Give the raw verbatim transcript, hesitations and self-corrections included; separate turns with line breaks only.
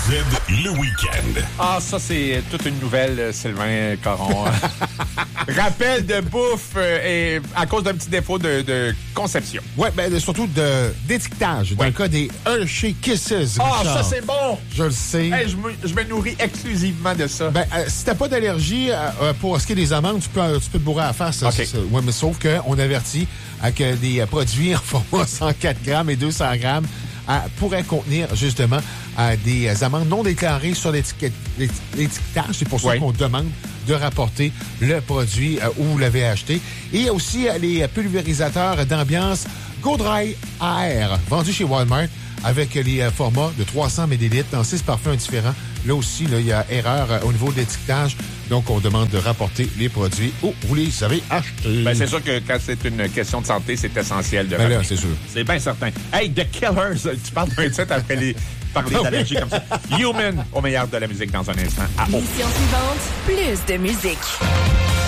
le week-end.
Ah, ça, c'est toute une nouvelle, Sylvain Caron. Rappel de bouffe euh, et à cause d'un petit défaut de, de conception.
Oui, ben, surtout de, d'étiquetage. Dans
ouais.
le cas des Hershey Kisses.
Ah,
Richard.
ça, c'est bon!
Je le sais.
Hey, je, me, je me nourris exclusivement de ça.
Ben, euh, si t'as pas d'allergie euh, pour ce qui est des amandes, tu peux, euh, tu peux te bourrer à la face.
Okay.
Oui, mais sauf qu'on avertit euh, que des euh, produits en format cent quatre grammes et deux cents grammes euh, pourraient contenir justement euh, des euh, amandes non déclarées sur l'étiquette, l'étiquetage. C'est pour ça
oui.
qu'on demande de rapporter le produit euh, où vous l'avez acheté. Et il y a aussi euh, les pulvérisateurs d'ambiance Go Dry Air, vendus chez Walmart avec les euh, formats de trois cents millilitres dans six parfums différents. Là aussi, il y a erreur euh, au niveau de l'étiquetage. Donc, on demande de rapporter les produits où vous les avez achetés.
Ben, c'est sûr que quand c'est une question de santé, c'est essentiel de
ben
rappeler.
là, c'est sûr.
C'est bien certain. Hey, The Killers, tu parles d'un titre après les... parler d'allergie comme ça. Human, au meilleur de la musique dans un instant. À
Mission suivante, plus de musique.